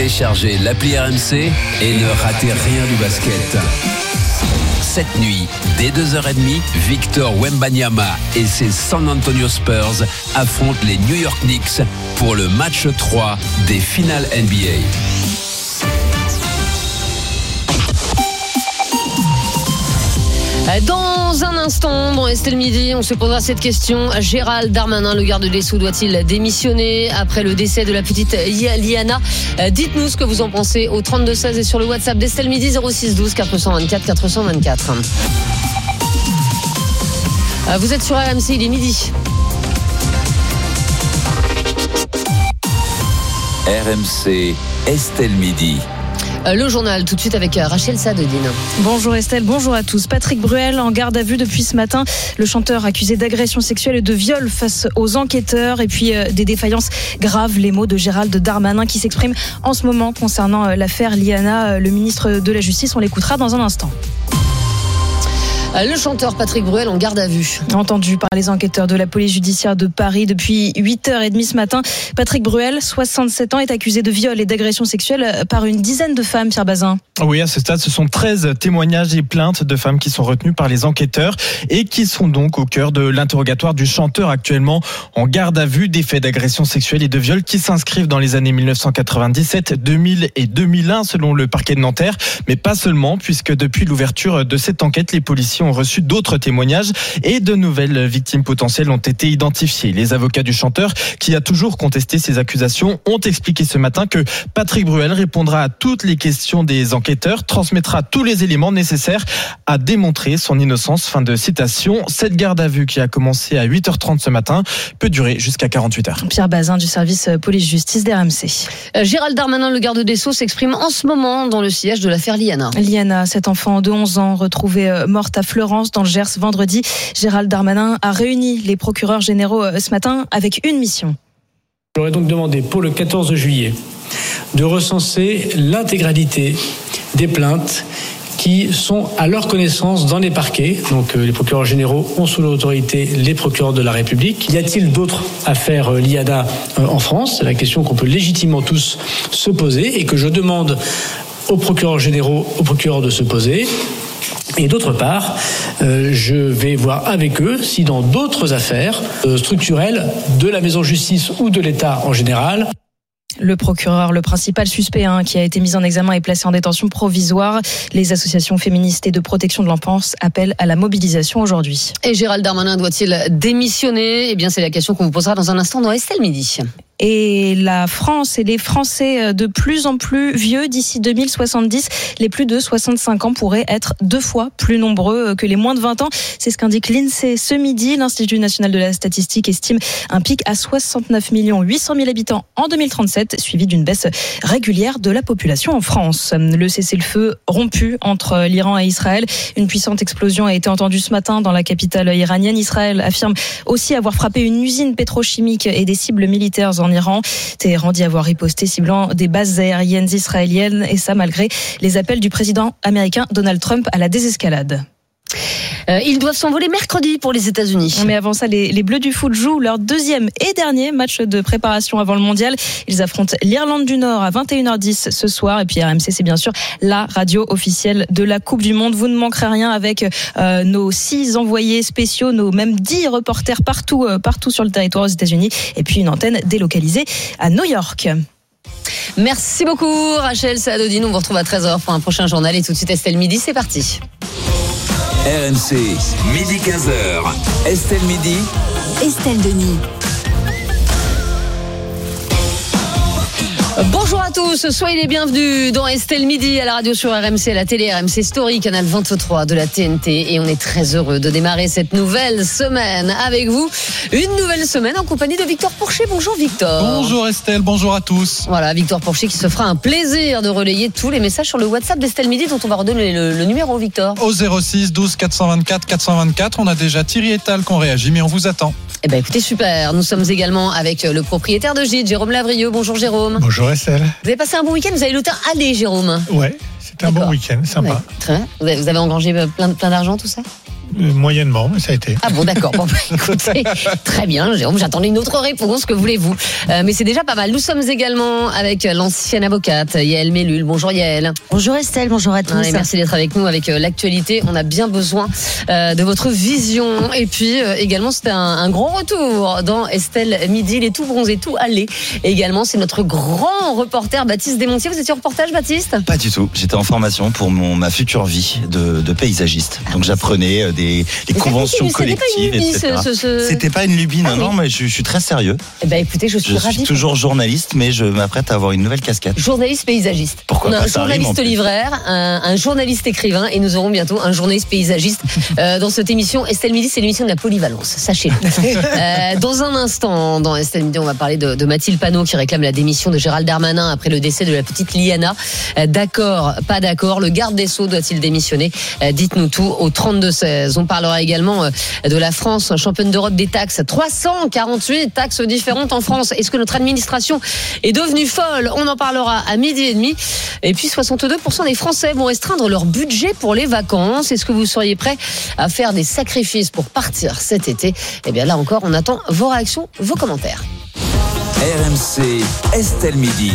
Téléchargez l'appli RMC et ne ratez rien du basket. Cette nuit, dès 2h30, Victor Wembanyama et ses San Antonio Spurs affrontent les New York Knicks pour le match 3 des finales NBA. Dans un instant, dans Estelle Midi, on se posera cette question. Gérald Darmanin, le garde des Sceaux, doit-il démissionner après le décès de la petite Liana? Dites-nous ce que vous en pensez au 32-16 et sur le WhatsApp d'Estelle Midi 06 12 424 424. Vous êtes sur RMC, il est midi. RMC, Estelle Midi. Le journal, tout de suite avec Rachel Sadodine. Bonjour Estelle, bonjour à tous. Patrick Bruel en garde à vue depuis ce matin. Le chanteur accusé d'agression sexuelle et de viol face aux enquêteurs. Et puis des défaillances graves, les mots de Gérald Darmanin qui s'exprime en ce moment concernant l'affaire Liana. Le ministre de la Justice, on l'écoutera dans un instant. Le chanteur Patrick Bruel en garde à vue. Entendu par les enquêteurs de la police judiciaire de Paris depuis 8h30 ce matin. Patrick Bruel, 67 ans, est accusé de viol et d'agression sexuelle par une dizaine de femmes, Pierre Bazin. Oui, à ce stade, ce sont 13 témoignages et plaintes de femmes qui sont retenues par les enquêteurs et qui sont donc au cœur de l'interrogatoire du chanteur actuellement en garde à vue. Des faits d'agression sexuelle et de viol qui s'inscrivent dans les années 1997, 2000 et 2001 selon le parquet de Nanterre. Mais pas seulement, puisque depuis l'ouverture de cette enquête, les policiers ont reçu d'autres témoignages et de nouvelles victimes potentielles ont été identifiées. Les avocats du chanteur, qui a toujours contesté ces accusations, ont expliqué ce matin que Patrick Bruel répondra à toutes les questions des enquêteurs, transmettra tous les éléments nécessaires à démontrer son innocence. Fin de citation. Cette garde à vue qui a commencé à 8h30 ce matin peut durer jusqu'à 48h. Pierre Bazin du service police-justice d'RMC. Gérald Darmanin, le garde des Sceaux, s'exprime en ce moment dans le sillage de l'affaire Liana. Liana, cet enfant de 11 ans retrouvée morte à Fleurance dans le Gers vendredi. Gérald Darmanin a réuni les procureurs généraux ce matin avec une mission. J'aurais donc demandé pour le 14 juillet de recenser l'intégralité des plaintes qui sont à leur connaissance dans les parquets. Donc les procureurs généraux ont sous leur autorité les procureurs de la République. Y a-t-il d'autres affaires Liana en France ? C'est la question qu'on peut légitimement tous se poser et que je demande aux procureurs généraux, aux procureurs de se poser. Et d'autre part, je vais voir avec eux si dans d'autres affaires structurelles de la maison justice ou de l'État en général. Le procureur, le principal suspect qui a été mis en examen et placé en détention provisoire. Les associations féministes et de protection de l'enfance appellent à la mobilisation aujourd'hui. Et Gérald Darmanin doit-il démissionner ? Eh bien, c'est la question qu'on vous posera dans un instant dans Estelle Midi. Et la France et les Français de plus en plus vieux d'ici 2070, les plus de 65 ans pourraient être 2 fois plus nombreux que les moins de 20 ans. C'est ce qu'indique l'INSEE ce midi. L'Institut national de la statistique estime un pic à 69 800 000 habitants en 2037, suivi d'une baisse régulière de la population en France. Le cessez-le-feu rompu entre l'Iran et Israël. Une puissante explosion a été entendue ce matin dans la capitale iranienne. Israël affirme aussi avoir frappé une usine pétrochimique et des cibles militaires en Iran. Téhéran dit avoir riposté ciblant des bases aériennes israéliennes, et ça malgré les appels du président américain Donald Trump à la désescalade. Ils doivent s'envoler mercredi pour les États-Unis. Mais avant ça, les Bleus du foot jouent leur deuxième et dernier match de préparation avant le mondial. Ils affrontent l'Irlande du Nord à 21h10 ce soir. Et puis RMC, c'est bien sûr la radio officielle de la Coupe du Monde. Vous ne manquerez rien avec nos 6 envoyés spéciaux, nos même 10 reporters partout sur le territoire aux États-Unis. Et puis une antenne délocalisée à New York. Merci beaucoup Rachel Sadodine. On vous retrouve à 13h pour un prochain journal. Et tout de suite Estelle Midi, c'est parti. RMC, midi 15h. Estelle Midi. Estelle Denis. Bonjour à tous, soyez les bienvenus dans Estelle Midi à la radio sur RMC, à la télé RMC Story, canal 23 de la TNT. Et on est très heureux de démarrer cette nouvelle semaine avec vous. Une nouvelle semaine en compagnie de Victor Pourchet. Bonjour Victor. Bonjour Estelle, bonjour à tous. Voilà, Victor Pourchet qui se fera un plaisir de relayer tous les messages sur le WhatsApp d'Estelle Midi dont on va redonner le numéro, Victor. Au 06 12 424 424, on a déjà Thierry et Tal qui ont réagi, mais on vous attend. Eh ben écoutez, super. Nous sommes également avec le propriétaire de Gîtes, Jérôme Lavrieux. Bonjour Jérôme. Bonjour Estelle. Vous avez passé un bon week-end, vous avez le temps aller, Jérôme. Ouais, c'était un bon week-end, sympa. Ouais, très bien. Vous avez engrangé plein d'argent, tout ça ? Moyennement, mais ça a été. Ah bon, d'accord. Bon, écoutez, très bien, Jérôme, j'attendais une autre réponse, que voulez-vous. Mais c'est déjà pas mal. Nous sommes également avec l'ancienne avocate Yael Mellul. Bonjour Yael. Bonjour Estelle, bonjour à tous. Allez, merci d'être avec nous avec l'actualité. On a bien besoin de votre vision. Et puis également, c'était un grand retour dans Estelle Midi. Il est tout bronzé, tout allé. Et également, c'est notre grand reporter Baptiste Desmontiers. Vous étiez au reportage, Baptiste ? Pas du tout. J'étais en formation pour ma future vie de paysagiste. Donc j'apprenais des conventions collectives, etc. C'était pas une lubie, non, mais je suis très sérieux. Eh ben, écoutez, je suis ravie. Je suis toujours journaliste, mais je m'apprête à avoir une nouvelle casquette. Journaliste paysagiste. Pourquoi pas, un journaliste livraire, un journaliste écrivain, et nous aurons bientôt un journaliste paysagiste dans cette émission. Estelle Midi, c'est l'émission de la polyvalence, sachez-le. Dans un instant, dans Estelle Midi, on va parler de Mathilde Panot qui réclame la démission de Gérald Darmanin après le décès de la petite Liana. D'accord, pas d'accord. Le garde des Sceaux doit-il démissionner ? Dites-nous tout au 32-16. On parlera également de la France, championne d'Europe des taxes. 348 taxes différentes en France. Est-ce que notre administration est devenue folle ? On en parlera à 12h30. Et puis 62% des Français vont restreindre leur budget pour les vacances. Est-ce que vous seriez prêts à faire des sacrifices pour partir cet été ? Eh bien là encore, on attend vos réactions, vos commentaires. RMC, Estelle Midi.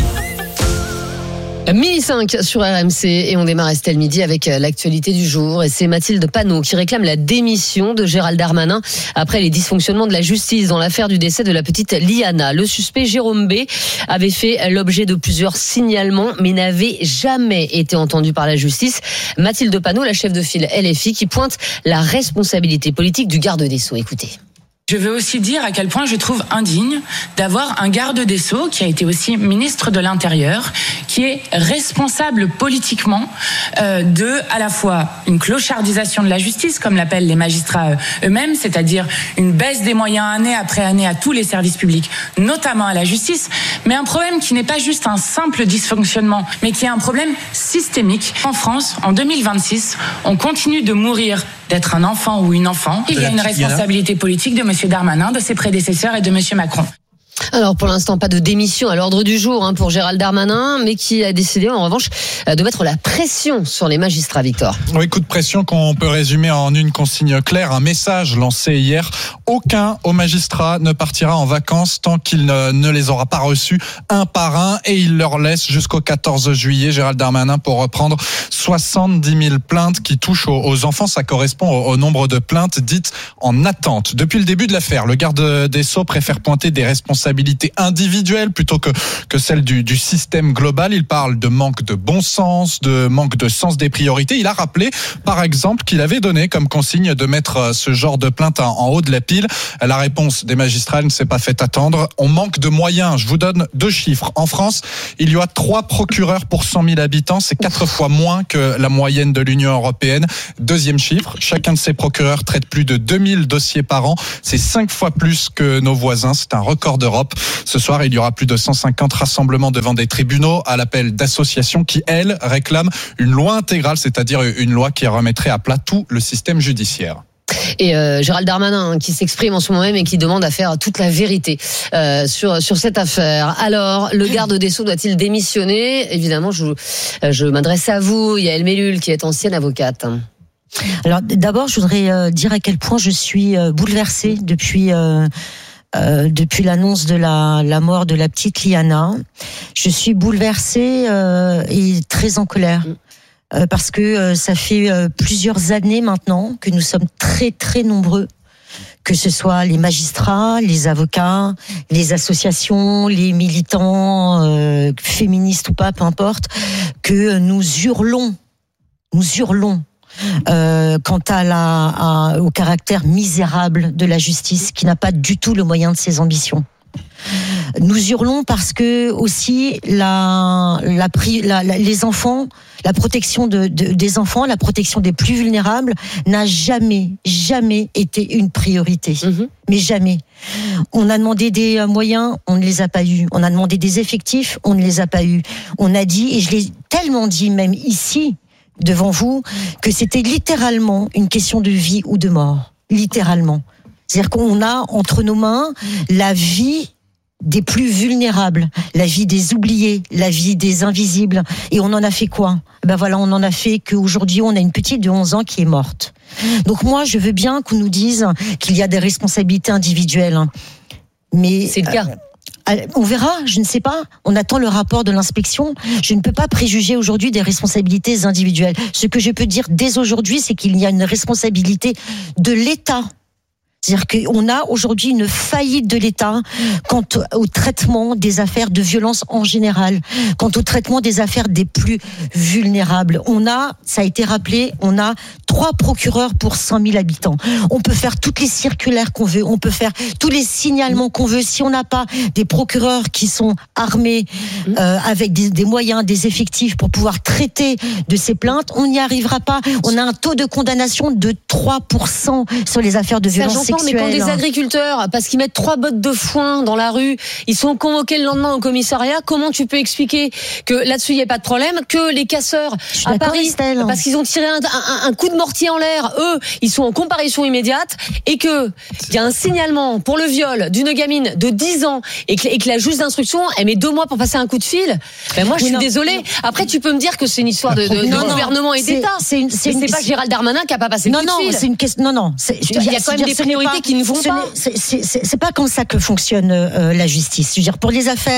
12h05 sur RMC et on démarre Estelle Midi avec l'actualité du jour et c'est Mathilde Panot qui réclame la démission de Gérald Darmanin après les dysfonctionnements de la justice dans l'affaire du décès de la petite Liana. Le suspect Jérôme B avait fait l'objet de plusieurs signalements mais n'avait jamais été entendu par la justice. Mathilde Panot, la chef de file LFI, qui pointe la responsabilité politique du garde des Sceaux. Écoutez. Je veux aussi dire à quel point je trouve indigne d'avoir un garde des Sceaux qui a été aussi ministre de l'Intérieur, qui est responsable politiquement de à la fois une clochardisation de la justice, comme l'appellent les magistrats eux-mêmes, c'est-à-dire une baisse des moyens année après année à tous les services publics, notamment à la justice, mais un problème qui n'est pas juste un simple dysfonctionnement, mais qui est un problème systémique. En France, en 2026, on continue de mourir d'être un enfant ou une enfant. Il y a une responsabilité politique de M. Darmanin, de ses prédécesseurs et de M. Macron. Alors pour l'instant pas de démission à l'ordre du jour pour Gérald Darmanin, mais qui a décidé en revanche de mettre la pression sur les magistrats, Victor. Oui, coup de pression qu'on peut résumer en une consigne claire, un message lancé hier. Aucun aux magistrats ne partira en vacances tant qu'il ne les aura pas reçus un par un, et il leur laisse jusqu'au 14 juillet Gérald Darmanin pour reprendre 70 000 plaintes qui touchent aux enfants. Ça correspond au nombre de plaintes dites en attente. Depuis le début de l'affaire, le garde des Sceaux préfère pointer des responsabilités individuelle plutôt que celle du système global. Il parle de manque de bon sens, de manque de sens des priorités. Il a rappelé, par exemple, qu'il avait donné comme consigne de mettre ce genre de plainte en haut de la pile. La réponse des magistrats ne s'est pas fait attendre. On manque de moyens. Je vous donne 2 chiffres. En France, il y a 3 procureurs pour 100 000 habitants. C'est 4 fois moins que la moyenne de l'Union européenne. Deuxième chiffre, chacun de ces procureurs traite plus de 2000 dossiers par an. C'est 5 fois plus que nos voisins. C'est un record d'Europe. Ce soir, il y aura plus de 150 rassemblements devant des tribunaux à l'appel d'associations qui, elles, réclament une loi intégrale, c'est-à-dire une loi qui remettrait à plat tout le système judiciaire. Et Gérald Darmanin qui s'exprime en ce moment même et qui demande à faire toute la vérité sur cette affaire. Alors, le garde des Sceaux doit-il démissionner ? Évidemment, je m'adresse à vous, Yael Mellul, qui est ancienne avocate. Alors, d'abord, je voudrais dire à quel point je suis bouleversée depuis l'annonce de la mort de la petite Liana. Je suis bouleversée et très en colère. Parce que ça fait plusieurs années maintenant que nous sommes très très nombreux, que ce soit les magistrats, les avocats, les associations, les militants, féministes ou pas, peu importe, que nous hurlons quant au caractère misérable de la justice qui n'a pas du tout le moyen de ses ambitions. Nous hurlons parce que aussi les enfants, la protection des enfants, la protection des plus vulnérables n'a jamais été une priorité. Mais jamais. On a demandé des moyens, on ne les a pas eus. On a demandé des effectifs, on ne les a pas eus. On a dit, et je l'ai tellement dit même ici, devant vous, que c'était littéralement une question de vie ou de mort. Littéralement. C'est-à-dire qu'on a entre nos mains la vie des plus vulnérables, la vie des oubliés, la vie des invisibles. Et on en a fait quoi ? Ben voilà, on en a fait qu'aujourd'hui, on a une petite de 11 ans qui est morte. Donc moi, je veux bien qu'on nous dise qu'il y a des responsabilités individuelles. Mais c'est le cas. On verra, je ne sais pas. On attend le rapport de l'inspection. Je ne peux pas préjuger aujourd'hui des responsabilités individuelles. Ce que je peux dire dès aujourd'hui, c'est qu'il y a une responsabilité de l'État. C'est-à-dire qu'on a aujourd'hui une faillite de l'État quant au traitement des affaires de violence en général, quant au traitement des affaires des plus vulnérables. Ça a été rappelé, on a 3 procureurs pour 100 000 habitants. On peut faire toutes les circulaires qu'on veut, on peut faire tous les signalements qu'on veut. Si on n'a pas des procureurs qui sont armés avec des moyens, des effectifs pour pouvoir traiter de ces plaintes, on n'y arrivera pas. On a un taux de condamnation de 3% sur les affaires de violence sexuelle. Mais quand des agriculteurs, parce qu'ils mettent 3 bottes de foin dans la rue, ils sont convoqués le lendemain au commissariat, comment tu peux expliquer que là-dessus il n'y a pas de problème, que les casseurs à Paris, parce qu'ils ont tiré un coup de mortier en l'air, eux, ils sont en comparution immédiate, et que il y a un signalement pour le viol d'une gamine de 10 ans et que la juge d'instruction, elle met 2 mois pour passer un coup de fil. Ben moi, je suis désolée. Après, tu peux me dire que c'est une histoire de gouvernement et d'État. C'est pas Gérald Darmanin qui a pas passé le coup de fil. C'est une question. Non. Il y a quand même des priorités qui ne vont pas. C'est pas comme ça que fonctionne la justice. Je veux dire, pour les affaires,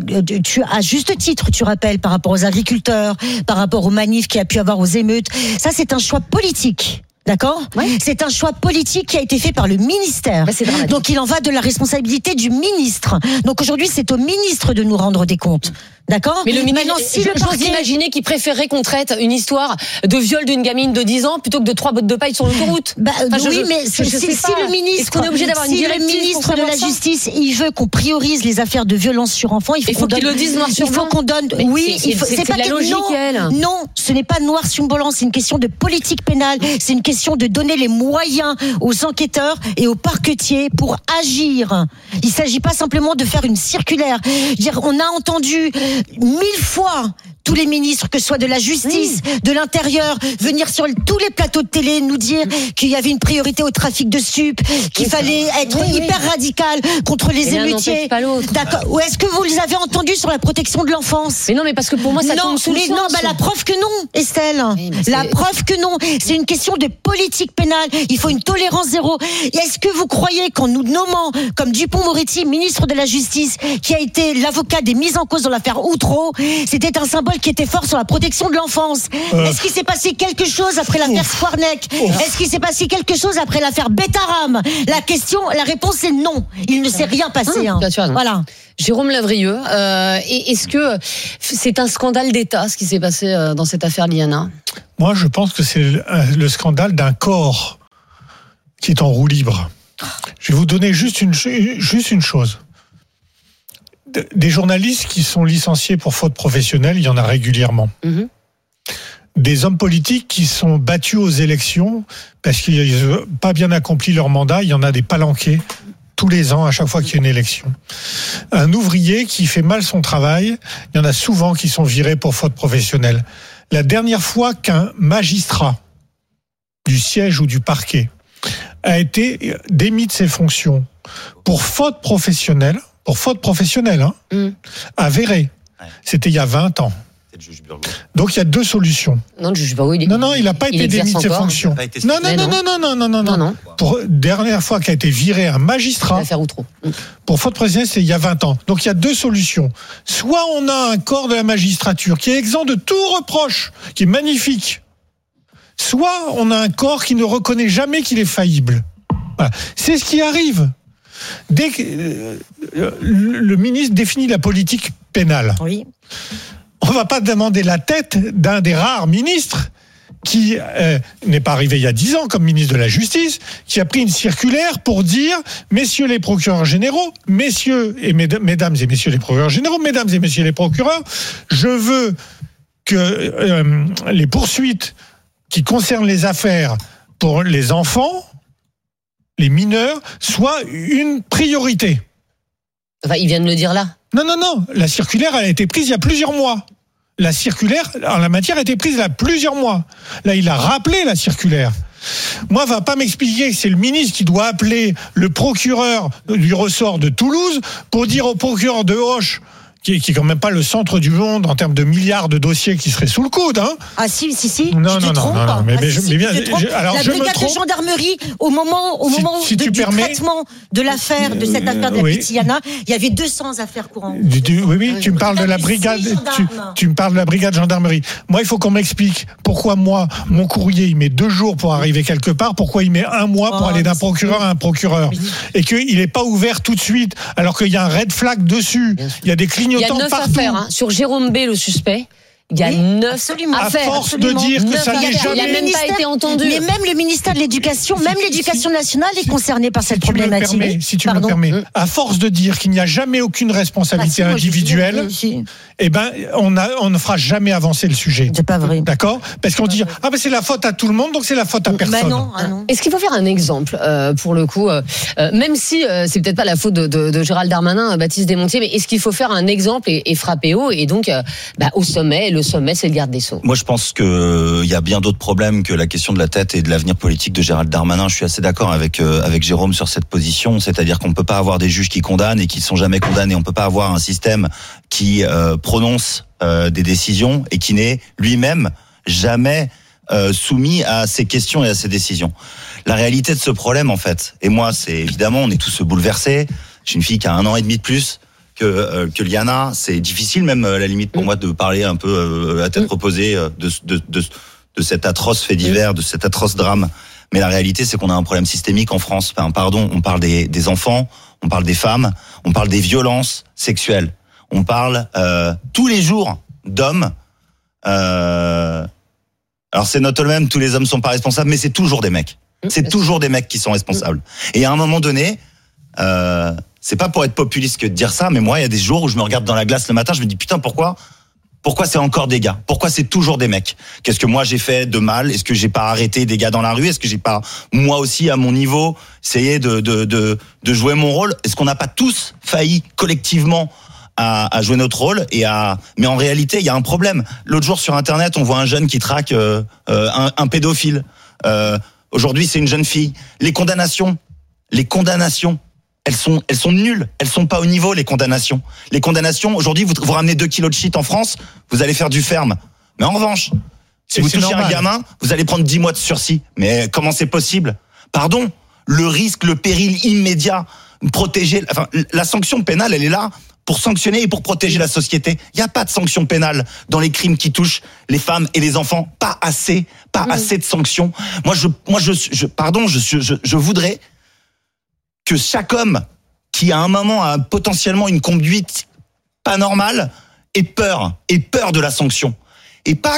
tu à juste titre, tu rappelles par rapport aux agriculteurs, par rapport aux manifs qu'il y a pu avoir aux émeutes. Ça, c'est un choix politique. D'accord ? Ouais. C'est un choix politique qui a été fait par le ministère. Donc il en va de la responsabilité du ministre. Donc aujourd'hui, c'est au ministre de nous rendre des comptes. D'accord ? Mais le ministre, j'ose imaginer qu'il préférerait qu'on traite une histoire de viol d'une gamine de 10 ans plutôt que de 3 bottes de paille sur l'autoroute. Mais si le ministre, est-ce qu'on est obligé d'avoir une directive, le ministre de la Justice, il veut qu'on priorise les affaires de violence sur enfants, il faut qu'il le dise noir sur blanc. Il faut qu'on donne. C'est pas la logique, non, ce n'est pas noir sur blanc, c'est une question de politique pénale, c'est une question de donner les moyens aux enquêteurs et aux parquetiers pour agir. Il ne s'agit pas simplement de faire une circulaire. On a entendu 1000 fois tous les ministres, que ce soit de la justice, de l'intérieur, venir sur tous les plateaux de télé nous dire qu'il y avait une priorité au trafic de stupes, qu'il fallait être hyper radical contre les émeutiers. D'accord. Ou est-ce que vous les avez entendus sur la protection de l'enfance ? Mais non, mais parce que pour moi, ça tombe sous le sens. La preuve que non, Estelle. La preuve que non. C'est une question de politique pénale. Il faut une tolérance zéro. Et est-ce que vous croyez qu'en nous nommant comme Dupond-Moretti, ministre de la Justice, qui a été l'avocat des mises en cause dans l'affaire Outreau, c'était un symbole qui était fort sur la protection de l'enfance? Est-ce qu'il s'est passé quelque chose après l'affaire Squarneck? Est-ce qu'il s'est passé quelque chose après l'affaire Betaram? La réponse est non. Il ne s'est rien passé. Voilà. Jérôme Lavrieux, est-ce que c'est un scandale d'État ce qui s'est passé dans cette affaire Liana? Moi, je pense que c'est le scandale d'un corps qui est en roue libre. Je vais vous donner juste une chose. Des journalistes qui sont licenciés pour faute professionnelle, il y en a régulièrement. Mm-hmm. Des hommes politiques qui sont battus aux élections parce qu'ils n'ont pas bien accompli leur mandat, il y en a des palanqués tous les ans à chaque fois qu'il y a une élection. Un ouvrier qui fait mal son travail, il y en a souvent qui sont virés pour faute professionnelle. La dernière fois qu'un magistrat du siège ou du parquet a été démis de ses fonctions pour faute professionnelle, avérée, c'était il y a 20 ans. Donc il y a 2 solutions. Non, le juge Barou, il n'a pas été démis de ses fonctions. Non. Pour dernière fois qu'a été viré un magistrat pour faute professionnelle, c'est il y a 20 ans. Donc il y a 2 solutions. Soit on a un corps de la magistrature qui est exempt de tout reproche, qui est magnifique. Soit on a un corps qui ne reconnaît jamais qu'il est faillible. Voilà. C'est ce qui arrive. Dès que le ministre définit la politique pénale, on ne va pas demander la tête d'un des rares ministres qui n'est pas arrivé il y a 10 ans comme ministre de la Justice, qui a pris une circulaire pour dire messieurs les procureurs généraux, mesdames et messieurs les procureurs généraux, mesdames et messieurs les procureurs, je veux que les poursuites qui concernent les affaires pour les enfants, les mineurs, soient une priorité. Enfin, il vient de le dire là. Non. La circulaire, elle a été prise il y a plusieurs mois. La circulaire, en la matière, a été prise il y a plusieurs mois. Là, il a rappelé la circulaire. Moi, va pas m'expliquer que c'est le ministre qui doit appeler le procureur du ressort de Toulouse pour dire au procureur de Auch, qui est quand même pas le centre du monde en termes de milliards de dossiers qui seraient sous le coude, hein. Ah si. Non, mais bien, alors la brigade de gendarmerie au moment du traitement de l'affaire, de cette affaire de la petite Liana, il y avait 200 affaires courantes. Oui, tu me parles de la brigade, tu me parles de la brigade gendarmerie. Moi, il faut qu'on m'explique pourquoi mon courrier, il met 2 jours pour arriver quelque part, pourquoi il met 1 mois pour aller d'un procureur à un procureur, et qu'il n'est pas ouvert tout de suite, alors qu'il y a un red flag dessus, il y a des clignotants. Il y a 9 affaires sur Jérôme B, le suspect. Il y a 9 affaires. À force de dire que ça n'est jamais... Il n'a même pas été entendu. Mais même le ministère de l'Éducation, même l'Éducation nationale est concernée par cette problématique. Si tu me permets, à force de dire qu'il n'y a jamais aucune responsabilité individuelle, on ne fera jamais avancer le sujet. C'est pas vrai. D'accord ? Parce qu'on dit c'est la faute à tout le monde, donc c'est la faute à personne. Non. Est-ce qu'il faut faire un exemple pour le coup, même si c'est peut-être pas la faute de Gérald Darmanin, Baptiste Desmontiers, mais est-ce qu'il faut faire un exemple et frapper haut et donc au sommet? Le sommet, c'est le garde des Sceaux. Moi, je pense que il y a bien d'autres problèmes que la question de la tête et de l'avenir politique de Gérald Darmanin. Je suis assez d'accord avec Jérôme sur cette position, c'est-à-dire qu'on ne peut pas avoir des juges qui condamnent et qui ne sont jamais condamnés. On ne peut pas avoir un système qui prononce des décisions et qui n'est lui-même jamais soumis à ces questions et à ces décisions. La réalité de ce problème, en fait, et moi, c'est évidemment, on est tous bouleversés. J'ai une fille qui a 1 an et demi de plus que Liana, c'est difficile même à la limite pour moi de parler un peu à tête reposée de cet atroce fait divers, de cet atroce drame. Mais la réalité, c'est qu'on a un problème systémique en France. On parle des enfants, on parle des femmes, on parle des violences sexuelles, on parle tous les jours d'hommes. Alors c'est notre même, tous les hommes sont pas responsables, mais c'est toujours des mecs. C'est toujours des mecs qui sont responsables. Et à un moment donné, c'est pas pour être populiste que de dire ça, mais moi, il y a des jours où je me regarde dans la glace le matin, je me dis putain, pourquoi c'est encore des gars? Pourquoi c'est toujours des mecs? Qu'est-ce que moi j'ai fait de mal? Est-ce que j'ai pas arrêté des gars dans la rue? Est-ce que j'ai pas, moi aussi, à mon niveau, essayé de jouer mon rôle? Est-ce qu'on n'a pas tous failli collectivement à jouer notre rôle mais en réalité, il y a un problème. L'autre jour sur Internet, on voit un jeune qui traque un pédophile. Aujourd'hui, c'est une jeune fille. Les condamnations, elles sont nulles. Elles sont pas au niveau, les condamnations. Les condamnations, aujourd'hui, vous ramenez 2 kilos de shit en France, vous allez faire du ferme. Mais en revanche, si vous touchez un gamin, vous allez prendre 10 mois de sursis. Mais comment c'est possible? Pardon? Le risque, le péril immédiat, la sanction pénale, elle est là pour sanctionner et pour protéger la société. Il n'y a pas de sanction pénale dans les crimes qui touchent les femmes et les enfants. Pas assez de sanctions. Moi, je voudrais que chaque homme qui à un moment a potentiellement une conduite pas normale ait peur de la sanction. Et pas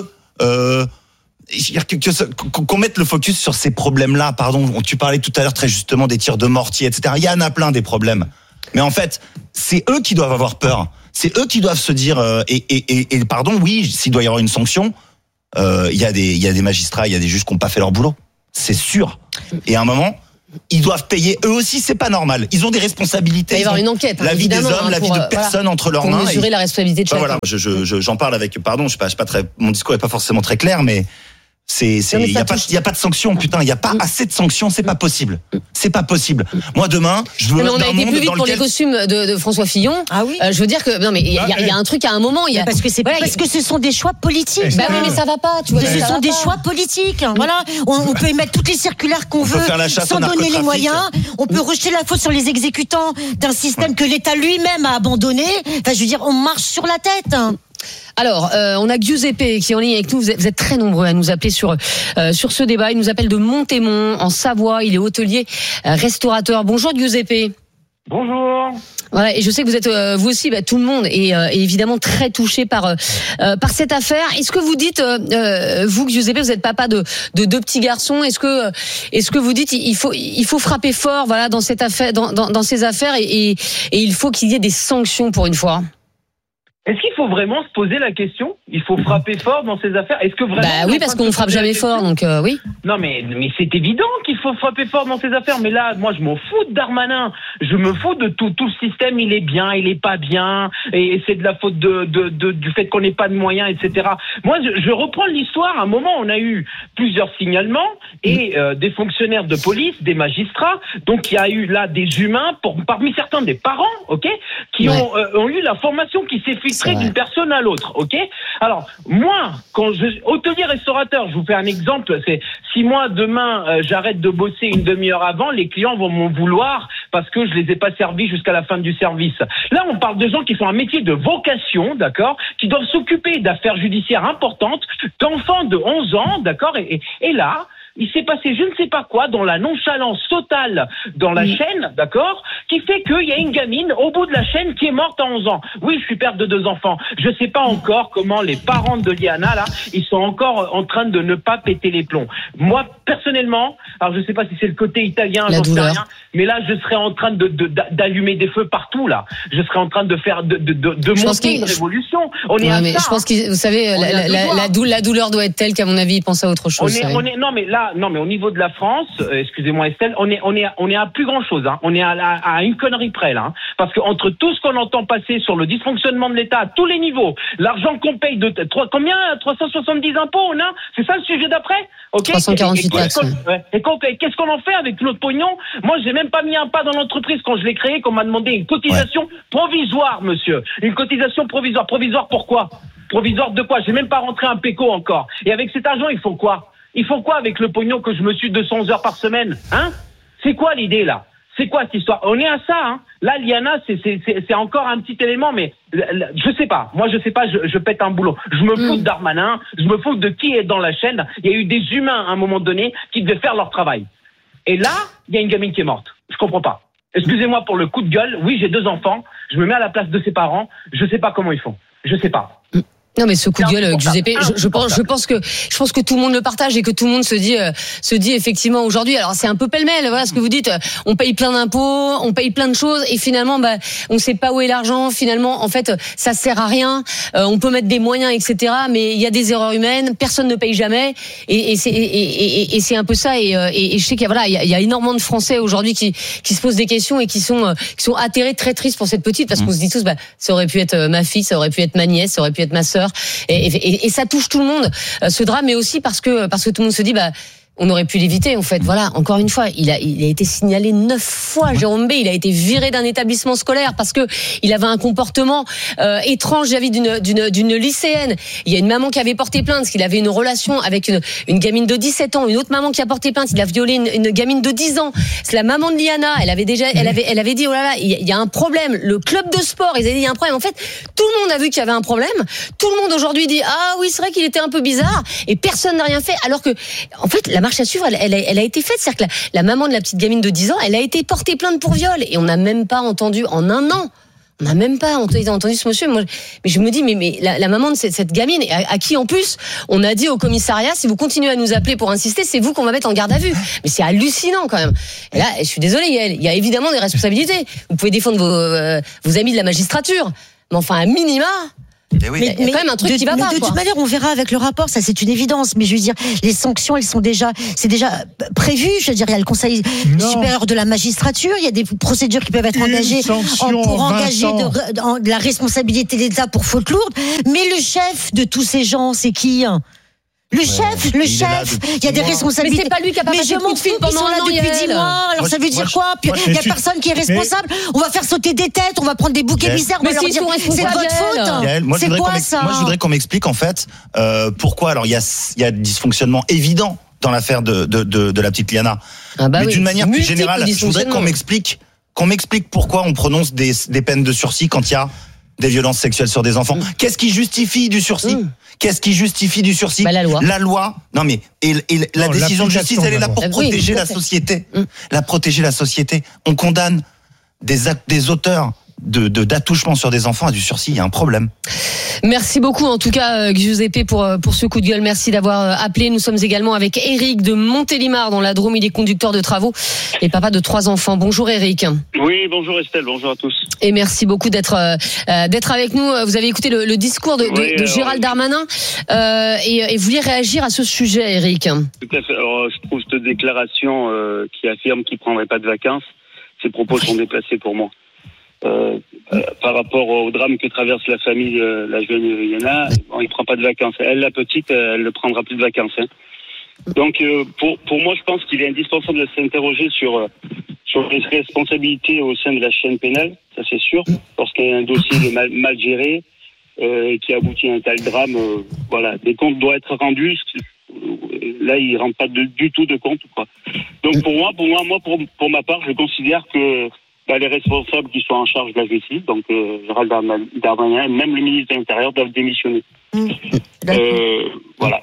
qu'on mette le focus sur ces problèmes-là. Pardon, tu parlais tout à l'heure très justement des tirs de mortier, etc. Il y en a plein des problèmes. Mais en fait, c'est eux qui doivent avoir peur. C'est eux qui doivent se dire et pardon, oui, s'il doit y avoir une sanction, il y a des magistrats, il y a des juges qui n'ont pas fait leur boulot. C'est sûr. Et à un moment, ils doivent payer. Eux aussi, c'est pas normal. Ils ont des responsabilités. Il va y avoir une enquête. La vie des hommes, la vie de personnes entre leurs mains. Pour mesurer la responsabilité de chacun. Voilà, j'en parle avec. Pardon, je sais pas très. Mon discours est pas forcément très clair, mais. Il y a pas de sanctions, putain, il y a pas assez de sanctions, c'est pas possible. Moi demain, je veux on a été plus vite pour les costumes de François Fillon. Ah oui. Je veux dire que non mais il y a un truc à un moment, parce que ce sont des choix politiques. Oui, mais ça va pas, tu vois. Ce sont des choix politiques. Voilà, on peut émettre toutes les circulaires qu'on veut sans donner les moyens. On peut rejeter la faute sur les exécutants d'un système que l'État lui-même a abandonné. Enfin, je veux dire, on marche sur la tête. Alors, on a Giuseppe qui est en ligne avec nous. Vous êtes très nombreux à nous appeler sur ce débat. Il nous appelle de Montémont, en Savoie. Il est hôtelier, restaurateur. Bonjour Giuseppe. Bonjour. Voilà, et je sais que vous êtes vous aussi, tout le monde est évidemment très touché par cette affaire. Est-ce que vous dites, vous Giuseppe, vous êtes papa de 2 petits garçons. Est-ce que vous dites il faut frapper fort, voilà, dans cette affaire, dans ces affaires, et il faut qu'il y ait des sanctions pour une fois? Est-ce qu'il faut vraiment se poser la question ? Il faut frapper fort dans ces affaires ? Est-ce que vraiment... Bah oui, parce qu'on ne frappe jamais fort, donc oui. Non, mais c'est évident qu'il faut frapper fort dans ces affaires. Mais là, moi, je m'en fous de Darmanin. Je me fous de tout le système. Il est bien, il est pas bien. Et c'est de la faute du fait qu'on n'ait pas de moyens, etc. Moi, je reprends l'histoire. À un moment, on a eu plusieurs signalements et des fonctionnaires de police, des magistrats. Donc, il y a eu là des humains, parmi certains des parents, ok, qui ont eu la formation qui s'est filtrée d'une personne à l'autre, ok. Alors moi, hôtelier-restaurateur, je vous fais un exemple. C'est si moi demain j'arrête de bosser une demi-heure avant, les clients vont m'en vouloir parce que je les ai pas servis jusqu'à la fin du service. Là, on parle de gens qui font un métier de vocation, d'accord, qui doivent s'occuper d'affaires judiciaires importantes, d'enfants de 11 ans, d'accord, et là. Il s'est passé je ne sais pas quoi dans la nonchalance totale dans la chaîne, d'accord, qui fait qu'il y a une gamine au bout de la chaîne qui est morte à 11 ans. Oui, je suis père de 2 enfants. Je sais pas encore comment les parents de Liana, là, ils sont encore en train de ne pas péter les plombs. Moi, personnellement, alors je sais pas si c'est le côté italien, j'en sais rien, mais là, je serais en train d'allumer des feux partout, là. Je serais en train de faire, de monter une révolution. On est à ça. Je pense que, vous savez, la douleur doit être telle qu'à mon avis, ils pensent à autre chose. Non, mais au niveau de la France, excusez-moi Estelle, on est à plus grand chose, hein. On est à une connerie près, là, hein. Parce que entre tout ce qu'on entend passer sur le dysfonctionnement de l'État à tous les niveaux, l'argent qu'on paye combien 370 impôts on a, c'est ça le sujet d'après, ok. 348 taxes. Et qu'est-ce qu'on en fait avec tout notre pognon? Moi, j'ai même pas mis un pas dans l'entreprise quand je l'ai créé, qu'on m'a demandé une cotisation provisoire, monsieur. Une cotisation provisoire. Provisoire pourquoi? Provisoire de quoi? J'ai même pas rentré un péco encore. Et avec cet argent, il faut quoi? Il faut quoi avec le pognon que je me suis 200 heures par semaine, hein? C'est quoi l'idée, là? C'est quoi cette histoire? On est à ça, hein? Là, Liana, c'est encore un petit élément, mais je sais pas. Moi, je sais pas, je pète un boulot. Je me fous de Darmanin, je me fous de qui est dans la chaîne. Il y a eu des humains, à un moment donné, qui devaient faire leur travail. Et là, il y a une gamine qui est morte. Je comprends pas. Excusez-moi pour le coup de gueule. Oui, j'ai 2 enfants. Je me mets à la place de ses parents. Je sais pas comment ils font. Je sais pas. Non, mais ce coup de gueule, Giuseppe, je pense que tout le monde le partage et que tout le monde se dit effectivement aujourd'hui. Alors c'est un peu pêle-mêle, voilà ce que vous dites. On paye plein d'impôts, on paye plein de choses et finalement, on sait pas où est l'argent. Finalement, en fait, ça sert à rien. On peut mettre des moyens, etc. Mais il y a des erreurs humaines. Personne ne paye jamais et c'est un peu ça. Et je sais qu'il y a énormément de Français aujourd'hui qui se posent des questions et qui sont atterrés, très tristes pour cette petite parce qu'on se dit tous, ça aurait pu être ma fille, ça aurait pu être ma nièce, ça aurait pu être ma sœur. Et ça touche tout le monde, ce drame, mais aussi parce que tout le monde se dit on aurait pu l'éviter en fait. Voilà, encore une fois, il a été signalé 9 fois, Jérôme B. Il a été viré d'un établissement scolaire parce que il avait un comportement étrange vis-à-vis d'une lycéenne. Il y a une maman qui avait porté plainte parce qu'il avait une relation avec une gamine de 17 ans, une autre maman qui a porté plainte, il a violé une gamine de 10 ans. C'est la maman de Liana, elle avait dit oh là là, il y a un problème. Le club de sport, ils avaient dit il y a un problème. En fait, tout le monde a vu qu'il y avait un problème. Tout le monde aujourd'hui dit ah oui, c'est vrai qu'il était un peu bizarre et personne n'a rien fait alors que en fait la marche à suivre, elle a été faite. C'est-à-dire que la maman de la petite gamine de 10 ans, elle a été portée plainte pour viol. Et on n'a même pas entendu, en un an, on n'a même pas entendu ce monsieur. Moi, mais je me dis, mais la maman de cette gamine, à qui en plus, on a dit au commissariat, si vous continuez à nous appeler pour insister, c'est vous qu'on va mettre en garde à vue. Mais c'est hallucinant quand même. Et là, je suis désolée, il y a évidemment des responsabilités. Vous pouvez défendre vos amis de la magistrature. Mais enfin, à minima... Mais il y a quand même un truc qui va pas. De toute manière, on verra avec le rapport, ça c'est une évidence. Mais je veux dire, les sanctions, c'est déjà prévu. Je veux dire, il y a le Conseil supérieur de la magistrature, il y a des procédures qui peuvent être engagées pour engager de la responsabilité de l'État pour faute lourde. Mais le chef de tous ces gens, c'est qui ? Le chef, il y a des responsabilités. Mais c'est pas lui qui a pas passé de coup de fil pendant un an depuis 10 mois. Alors ça veut dire quoi? Puis il y a personne qui est responsable. On va faire sauter des têtes, on va prendre des boucs émissaires, on va leur dire c'est de votre faute. C'est quoi ça? Moi je voudrais qu'on m'explique en fait pourquoi. Alors il y a dysfonctionnement évident dans l'affaire de la petite Liana. Mais d'une manière plus générale, je voudrais qu'on m'explique pourquoi on prononce des peines de sursis quand il y a des violences sexuelles sur des enfants. Qu'est-ce qui justifie du sursis? Qu'est-ce qui justifie du sursis? La loi. La loi. Non mais la décision de justice, elle est là pour protéger la société. La protéger la société. On condamne des auteurs d'attouchement sur des enfants à du sursis, il y a un problème. Merci beaucoup en tout cas Giuseppe pour ce coup de gueule. Merci d'avoir appelé. Nous sommes également avec Eric de Montélimar dans la Drôme. Il est conducteur de travaux et papa de 3 enfants. Bonjour Eric. Oui, bonjour Estelle, bonjour à tous. Et merci beaucoup d'être avec nous. Vous avez écouté le discours de Gérald Darmanin et vous vouliez réagir à ce sujet, Eric. Tout à fait. Alors, je trouve cette déclaration qui affirme qu'il ne prendrait pas de vacances, ces propos sont déplacés pour moi. Par rapport au drame que traverse la famille de la jeune Yana, il ne prend pas de vacances. Elle, la petite, elle ne prendra plus de vacances. Hein. Donc, pour moi, je pense qu'il est indispensable de s'interroger sur les responsabilités au sein de la chaîne pénale, ça c'est sûr. Lorsqu'il y a un dossier mal géré qui aboutit à un tel drame, voilà, des comptes doivent être rendus. Là, il ne rend pas du tout de compte, quoi. Donc, pour ma part, je considère que les responsables qui sont en charge de la justice, donc Gérald Darmanin, et même le ministre de l'Intérieur doivent démissionner. Voilà.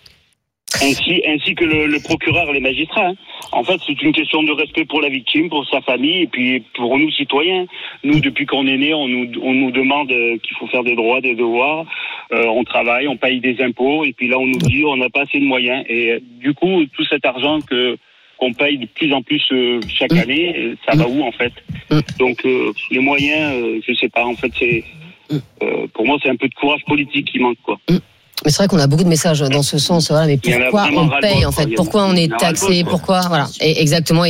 Ainsi que le procureur et les magistrats. Hein. En fait, c'est une question de respect pour la victime, pour sa famille, et puis pour nous citoyens. Nous, depuis qu'on est nés, on nous demande qu'il faut faire des droits, des devoirs. On travaille, on paye des impôts, et puis là, on nous dit on n'a pas assez de moyens. Et du coup, tout cet argent qu'on paye de plus en plus chaque année, ça va où en fait? Donc les moyens, je sais pas. En fait, c'est pour moi, c'est un peu de courage politique qui manque, quoi. Mais c'est vrai qu'on a beaucoup de messages dans ce sens. Voilà, mais pourquoi on paye en fait? Pourquoi on est taxé? Pourquoi voilà? Et exactement. Et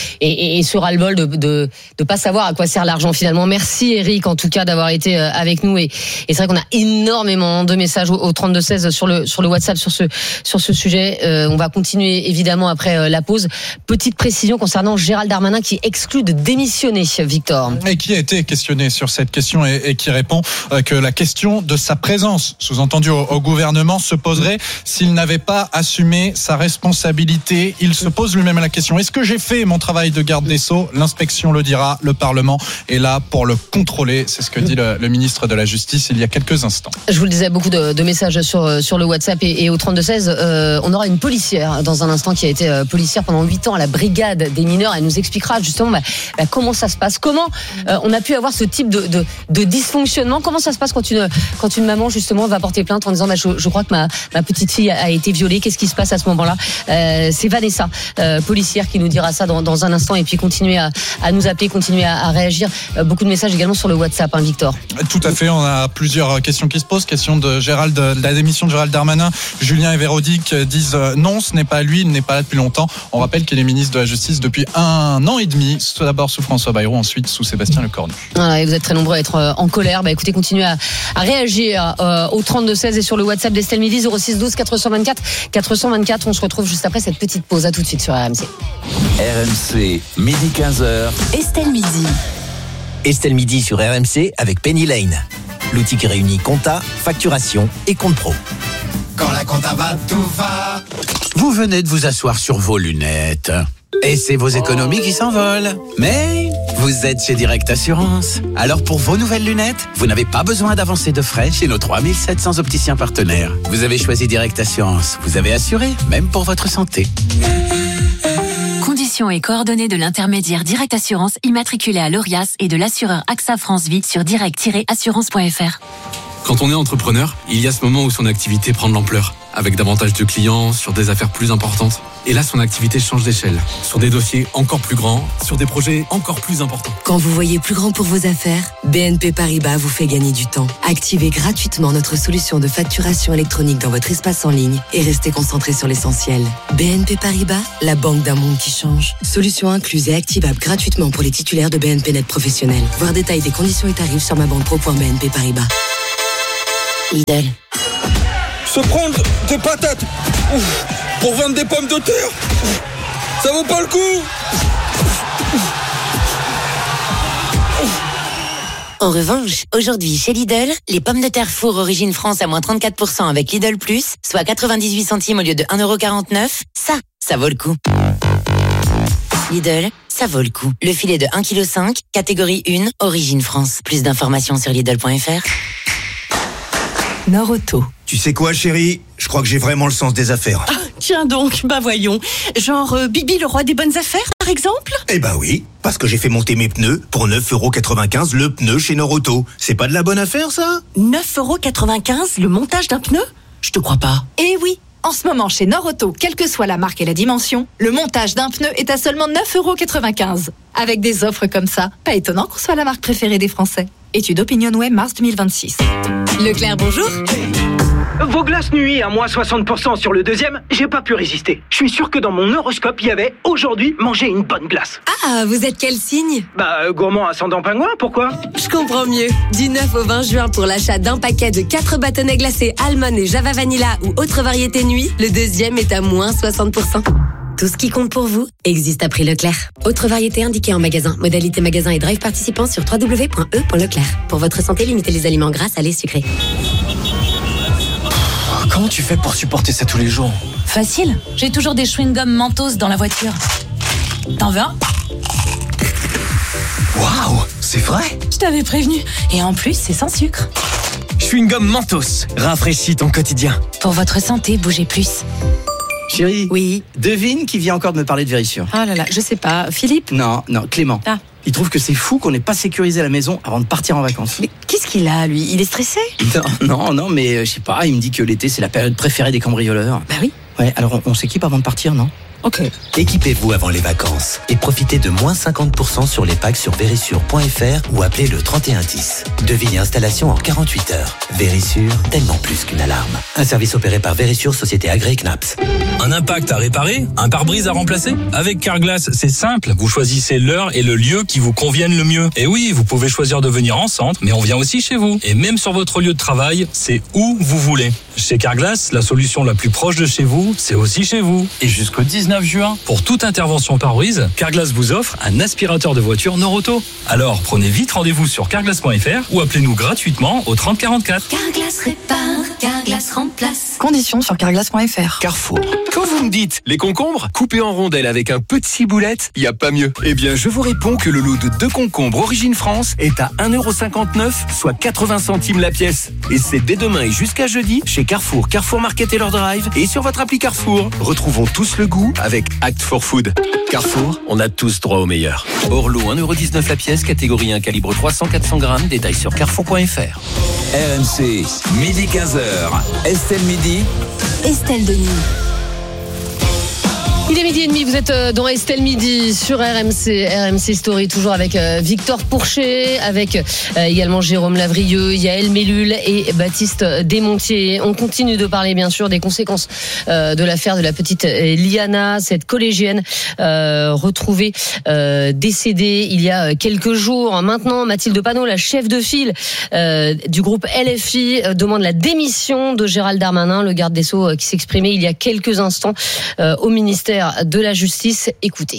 ce ras-le-bol de pas savoir à quoi sert l'argent finalement. Merci Eric en tout cas d'avoir été avec nous. Et c'est vrai qu'on a énormément de messages au 32-16 sur le WhatsApp sur ce sujet. On va continuer évidemment après la pause. Petite précision concernant Gérald Darmanin qui exclut de démissionner, Victor. Et qui a été questionné sur cette question et qui répond que la question de sa présence, sous-entendu au gouvernement, se poserait s'il n'avait pas assumé sa responsabilité. Il se pose lui-même la question: est-ce que j'ai fait mon travail de garde des Sceaux? L'inspection le dira, le Parlement est là pour le contrôler. C'est ce que dit le ministre de la Justice il y a quelques instants. Je vous le disais, beaucoup de messages sur le WhatsApp et au 32-16. On aura une policière dans un instant qui a été policière pendant 8 ans à la brigade des mineurs. Elle nous expliquera justement comment ça se passe, comment on a pu avoir ce type de dysfonctionnement, comment ça se passe quand une maman justement va porter plainte en disant je crois que ma petite fille a été violée. Qu'est-ce qui se passe à ce moment-là? C'est Vanessa, policière, qui nous dira ça dans un instant. Et puis continuer à nous appeler, continuer à réagir. Beaucoup de messages également sur le WhatsApp, hein, Victor. Tout à fait. On a plusieurs questions qui se posent. Question de la démission de Gérald Darmanin. Julien et Véronique disent non, ce n'est pas lui, il n'est pas là depuis longtemps. On rappelle qu'il est ministre de la Justice depuis 1 an et demi. D'abord sous François Bayrou, ensuite sous Sébastien Lecornu. Voilà, et vous êtes très nombreux à être en colère. Écoutez, continuez à réagir au 32-16 et sur le WhatsApp d'Estelle Midi 06 12 424. On se retrouve juste après cette petite pause. À tout de suite sur RMC. RMC, midi 15h. Estelle Midi. Estelle Midi sur RMC avec Penny Lane. L'outil qui réunit compta, facturation et compte pro. Quand la compta va, tout va. Vous venez de vous asseoir sur vos lunettes. Et c'est vos économies qui s'envolent. Mais vous êtes chez Direct Assurance. Alors pour vos nouvelles lunettes, vous n'avez pas besoin d'avancer de frais chez nos 3700 opticiens partenaires. Vous avez choisi Direct Assurance. Vous avez assuré, même pour votre santé. Conditions et coordonnées de l'intermédiaire Direct Assurance immatriculé à l'ORIAS et de l'assureur AXA France Vie sur direct-assurance.fr. Quand on est entrepreneur, il y a ce moment où son activité prend de l'ampleur, avec davantage de clients, sur des affaires plus importantes. Et là, son activité change d'échelle, sur des dossiers encore plus grands, sur des projets encore plus importants. Quand vous voyez plus grand pour vos affaires, BNP Paribas vous fait gagner du temps. Activez gratuitement notre solution de facturation électronique dans votre espace en ligne et restez concentré sur l'essentiel. BNP Paribas, la banque d'un monde qui change. Solution incluse et activable gratuitement pour les titulaires de BNP Net professionnels. Voir détail des conditions et tarifs sur mabanque.pro.bnp Paribas. Lidl. Se prendre des patates pour vendre des pommes de terre, ça vaut pas le coup. En revanche, aujourd'hui chez Lidl, les pommes de terre four origine France à moins 34% avec Lidl Plus, soit 98 centimes au lieu de 1,49€, ça vaut le coup. Lidl, ça vaut le coup. Le filet de 1,5 kg, catégorie 1, origine France. Plus d'informations sur Lidl.fr. Nord-Auto. Tu sais quoi, chérie ? Je crois que j'ai vraiment le sens des affaires. Ah, tiens donc, voyons. Genre Bibi le roi des bonnes affaires, par exemple ? Eh oui, parce que j'ai fait monter mes pneus pour 9,95€ le pneu chez Nord-Auto. C'est pas de la bonne affaire, ça ? 9,95€ le montage d'un pneu ? Je te crois pas. Eh oui, en ce moment chez Nord-Auto, quelle que soit la marque et la dimension, le montage d'un pneu est à seulement 9,95€. Avec des offres comme ça, pas étonnant qu'on soit la marque préférée des Français. Étude OpinionWay, mars 2026. Leclerc, bonjour. Vos glaces nuit à moins 60% sur le deuxième, j'ai pas pu résister. Je suis sûr que dans mon horoscope, il y avait aujourd'hui manger une bonne glace. Ah, vous êtes quel signe ? Gourmand ascendant pingouin, pourquoi ? Je comprends mieux. Du 9 au 20 juin pour l'achat d'un paquet de 4 bâtonnets glacés Almond et Java Vanilla ou autre variété nuit, le deuxième est à moins 60%. Tout ce qui compte pour vous existe à prix Leclerc. Autre variété indiquée en magasin. Modalité magasin et drive participant sur www.e.leclerc. Pour votre santé, limitez les aliments gras, salés, sucrés. Comment tu fais pour supporter ça tous les jours ? Facile, j'ai toujours des chewing-gums Mentos dans la voiture. T'en veux un ? Waouh, c'est vrai ? Je t'avais prévenu. Et en plus, c'est sans sucre. Chewing-gum Mentos, rafraîchis ton quotidien. Pour votre santé, bougez plus. Chérie, oui. Devine qui vient encore de me parler de Vérissure. Oh là là, je sais pas. Philippe ? Non, Clément. Ah. Il trouve que c'est fou qu'on n'ait pas sécurisé la maison avant de partir en vacances. Mais qu'est-ce qu'il a, lui ? Il est stressé ? Non, mais je sais pas, il me dit que l'été c'est la période préférée des cambrioleurs. Bah oui. Ouais, alors on s'équipe avant de partir, non ? Ok. Équipez-vous avant les vacances et profitez de moins 50% sur les packs sur Verisure.fr ou appelez le 3110. Devis et installation en 48 heures. Vérissure, tellement plus qu'une alarme. Un service opéré par Verisure, société agréée CNAPS. Un impact à réparer ? Un pare-brise à remplacer ? Avec Carglass, c'est simple. Vous choisissez l'heure et le lieu qui vous conviennent le mieux. Et oui, vous pouvez choisir de venir en centre, mais on vient aussi chez vous. Et même sur votre lieu de travail, c'est où vous voulez. Chez Carglass, la solution la plus proche de chez vous, c'est aussi chez vous. Et jusqu'au 19 juin, pour toute intervention pare-brise, Carglass vous offre un aspirateur de voiture Nord-Auto. Alors, prenez vite rendez-vous sur carglass.fr ou appelez-nous gratuitement au 30 44. Carglass répare, Carglass remplace. Conditions sur carglass.fr. Carrefour. Quand vous me dites les concombres, coupés en rondelles avec un peu de ciboulette, y a pas mieux. Eh bien, je vous réponds que le lot de 2 concombres Origine France est à 1,59€, soit 80 centimes la pièce. Et c'est dès demain et jusqu'à jeudi chez Carrefour, Carrefour Market et leur drive et sur votre appli Carrefour. Retrouvons tous le goût avec Act for Food. Carrefour, on a tous droit au meilleur. Orlo, 1,19€ la pièce, catégorie 1, calibre 300-400 grammes, détails sur carrefour.fr. RMC, midi 15h. Estelle Midi. Estelle Denis. Il est midi et demi, vous êtes dans Estelle Midi sur RMC Story, toujours avec Victor Pourchet, avec également Jérôme Lavrieux, Yael Mellul et Baptiste Desmontiers. On continue de parler bien sûr des conséquences de l'affaire de la petite Liana, cette collégienne retrouvée décédée il y a quelques jours. Maintenant, Mathilde Panot, la chef de file du groupe LFI, demande la démission de Gérald Darmanin, le garde des Sceaux qui s'exprimait il y a quelques instants au ministère de la Justice. Écoutez.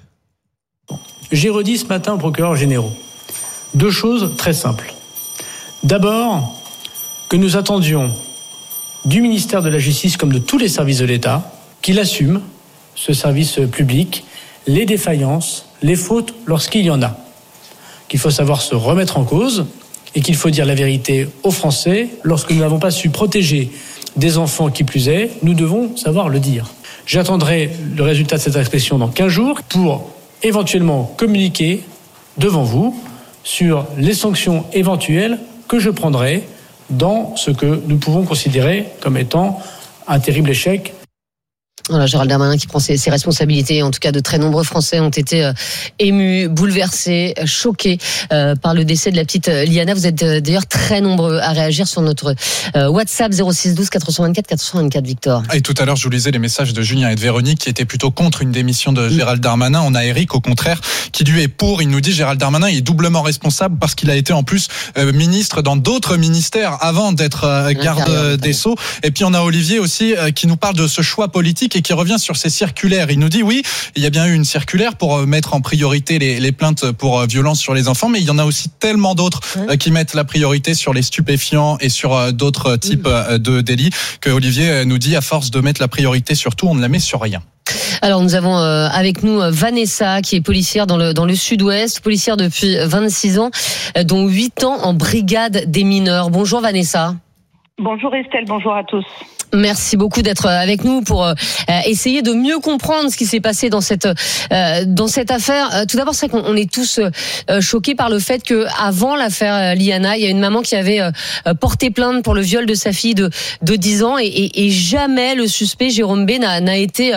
J'ai redit ce matin aux procureurs généraux 2 choses très simples. D'abord, que nous attendions du ministère de la Justice comme de tous les services de l'État qu'il assume, ce service public, les défaillances, les fautes lorsqu'il y en a. Qu'il faut savoir se remettre en cause et qu'il faut dire la vérité aux Français. Lorsque nous n'avons pas su protéger des enfants qui plus est, nous devons savoir le dire. J'attendrai le résultat de cette inspection dans 15 jours pour éventuellement communiquer devant vous sur les sanctions éventuelles que je prendrai dans ce que nous pouvons considérer comme étant un terrible échec. Voilà, Gérald Darmanin qui prend ses responsabilités. En tout cas, de très nombreux Français ont été émus, bouleversés, choqués par le décès de la petite Liana. Vous êtes d'ailleurs très nombreux à réagir sur notre WhatsApp 06 12 424 424, Victor. Et tout à l'heure, je vous lisais les messages de Julien et de Véronique qui étaient plutôt contre une démission de Gérald Darmanin. On a Eric, au contraire, qui lui est pour. Il nous dit Gérald Darmanin est doublement responsable parce qu'il a été en plus ministre dans d'autres ministères avant d'être garde des Sceaux. Et puis on a Olivier aussi qui nous parle de ce choix politique et qui revient sur ces circulaires. Il nous dit oui, il y a bien eu une circulaire pour mettre en priorité les plaintes pour violences sur les enfants, mais il y en a aussi tellement d'autres qui mettent la priorité sur les stupéfiants et sur d'autres types de délits que Olivier nous dit à force de mettre la priorité sur tout, on ne la met sur rien. Alors nous avons avec nous Vanessa qui est policière dans le sud-ouest, policière depuis 26 ans, dont 8 ans en brigade des mineurs. Bonjour Vanessa. Bonjour Estelle, bonjour à tous. Merci beaucoup d'être avec nous pour essayer de mieux comprendre ce qui s'est passé dans cette affaire. Tout d'abord, c'est qu'on est tous choqués par le fait que avant l'affaire Liana, il y a une maman qui avait porté plainte pour le viol de sa fille de 10 ans et jamais le suspect Jérôme B n'a été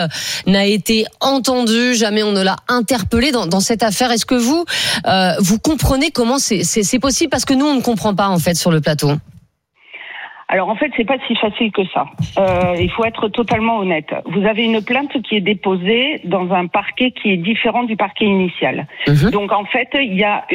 entendu, jamais on ne l'a interpellé dans cette affaire. Est-ce que vous comprenez comment c'est possible, parce que nous on ne comprend pas en fait sur le plateau. Alors en fait, c'est pas si facile que ça. Il faut être totalement honnête. Vous avez une plainte qui est déposée dans un parquet qui est différent du parquet initial. Donc en fait, il y a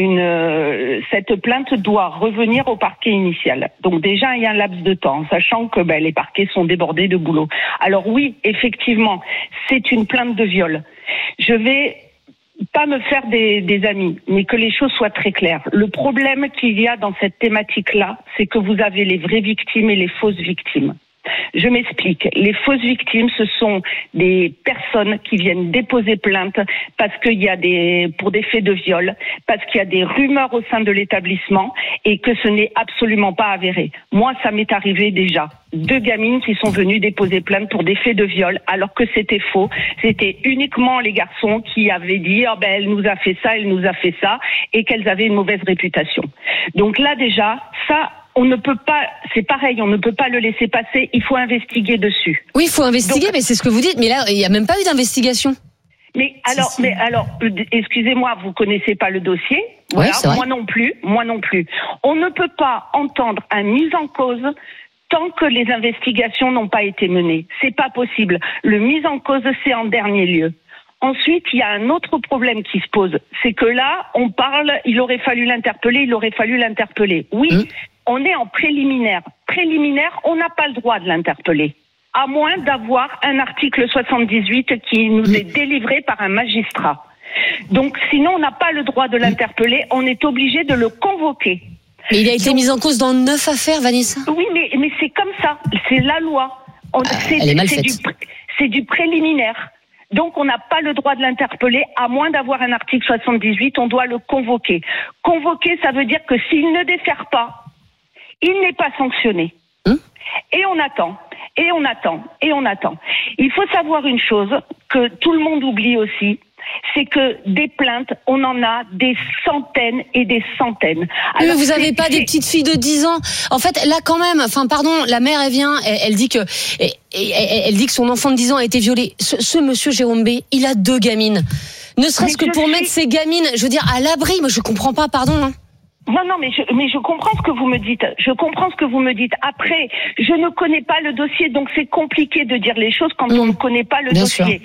cette plainte doit revenir au parquet initial. Donc déjà, il y a un laps de temps, sachant que les parquets sont débordés de boulot. Alors oui, effectivement, c'est une plainte de viol. Je vais pas me faire des amis, mais que les choses soient très claires. Le problème qu'il y a dans cette thématique-là, c'est que vous avez les vraies victimes et les fausses victimes. Je m'explique. Les fausses victimes, ce sont des personnes qui viennent déposer plainte parce qu'il y a pour des faits de viol, parce qu'il y a des rumeurs au sein de l'établissement et que ce n'est absolument pas avéré. Moi, ça m'est arrivé déjà. 2 gamines qui sont venues déposer plainte pour des faits de viol, alors que c'était faux. C'était uniquement les garçons qui avaient dit elle nous a fait ça, elle nous a fait ça, et qu'elles avaient une mauvaise réputation. Donc là déjà, ça, on ne peut pas, c'est pareil, on ne peut pas le laisser passer, il faut investiguer dessus. Oui, il faut investiguer, mais c'est ce que vous dites, mais là, il n'y a même pas eu d'investigation. Mais alors, excusez-moi, vous connaissez pas le dossier. Voilà, ouais, moi non plus. On ne peut pas entendre un mise en cause tant que les investigations n'ont pas été menées. C'est pas possible. Le mise en cause, c'est en dernier lieu. Ensuite, il y a un autre problème qui se pose. C'est que là, on parle, il aurait fallu l'interpeller. Oui, on est en préliminaire. Préliminaire, on n'a pas le droit de l'interpeller, à moins d'avoir un article 78 qui nous est délivré par un magistrat. Donc, sinon, on n'a pas le droit de l'interpeller, on est obligé de le convoquer. Mais il a été mis en cause dans 9 affaires, Vanessa. Oui, mais c'est comme ça, c'est la loi. Elle est mal faite. C'est du préliminaire. Donc, on n'a pas le droit de l'interpeller, à moins d'avoir un article 78, on doit le convoquer. Convoquer, ça veut dire que s'il ne défère pas, il n'est pas sanctionné. Et on attend. Il faut savoir une chose que tout le monde oublie aussi, c'est que des plaintes, on en a des centaines et des centaines. Alors, vous n'avez pas des petites filles de 10 ans. En fait, là quand même, la mère, elle vient, elle dit que son enfant de 10 ans a été violé. Ce monsieur Jérôme B, il a 2 gamines. Ne serait-ce que pour mettre ces gamines, je veux dire, à l'abri. Moi, je comprends pas, pardon. Non, mais je comprends ce que vous me dites. Après, je ne connais pas le dossier, donc c'est compliqué de dire les choses quand on ne connaît pas le dossier.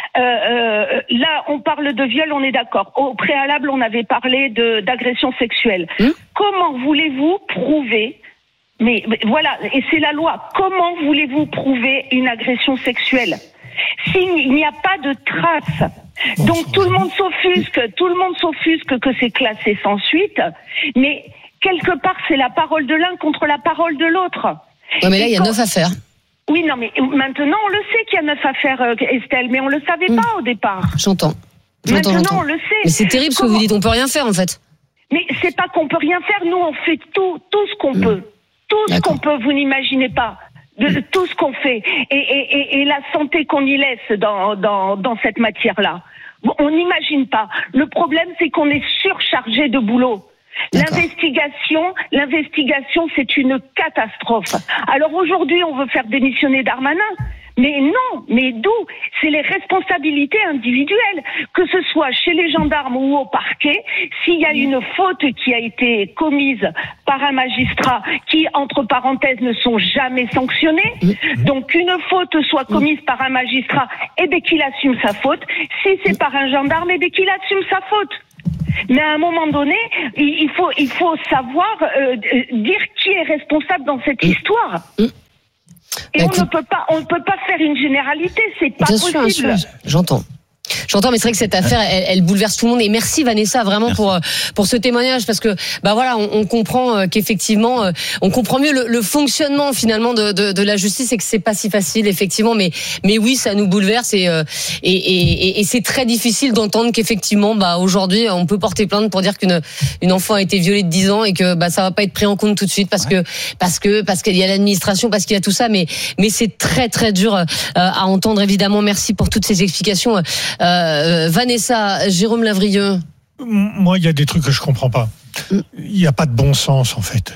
Là, on parle de viol, on est d'accord. Au préalable, on avait parlé d'agression sexuelle. Comment voulez-vous prouver, mais voilà, et c'est la loi, comment voulez-vous prouver une agression sexuelle s'il n'y a pas de traces? Donc tout le monde s'offusque que c'est classé sans suite, mais quelque part c'est la parole de l'un contre la parole de l'autre. Ouais, mais là il y a 9 affaires. Oui, non, mais maintenant on le sait qu'il y a 9 affaires, Estelle, mais on le savait pas au départ. J'entends. Maintenant on le sait. Mais c'est terrible ce que vous dites, on peut rien faire en fait. Mais c'est pas qu'on peut rien faire, nous on fait tout ce qu'on peut. Tout ce qu'on peut, vous n'imaginez pas. De tout ce qu'on fait et la santé qu'on y laisse dans cette matière-là. On n'imagine pas. Le problème, c'est qu'on est surchargé de boulot. L'investigation, c'est une catastrophe. Alors aujourd'hui, on veut faire démissionner Darmanin. Mais non, mais d'où? C'est les responsabilités individuelles, que ce soit chez les gendarmes ou au parquet. S'il y a une faute qui a été commise par un magistrat, qui, entre parenthèses, ne sont jamais sanctionnés, donc qu'une faute soit commise par un magistrat, et bien qu'il assume sa faute. Si c'est par un gendarme, et bien qu'il assume sa faute. Mais à un moment donné, il faut savoir dire qui est responsable dans cette histoire. Et on ne peut pas faire une généralité, c'est pas possible. Bien sûr, j'entends. J'entends, mais c'est vrai que cette affaire, elle bouleverse tout le monde. Et merci Vanessa vraiment pour ce témoignage, parce que voilà, on comprend qu'effectivement, on comprend mieux le fonctionnement finalement de la justice, et que c'est pas si facile effectivement. Mais oui, ça nous bouleverse et c'est très difficile d'entendre qu'effectivement, aujourd'hui, on peut porter plainte pour dire qu'une enfant a été violée de 10 ans et que ça va pas être pris en compte tout de suite parce qu'il y a l'administration, parce qu'il y a tout ça. Mais c'est très très dur à entendre évidemment. Merci pour toutes ces explications, Vanessa. Jérôme Lavrieux. Moi, il y a des trucs que je comprends pas. Il n'y a pas de bon sens en fait.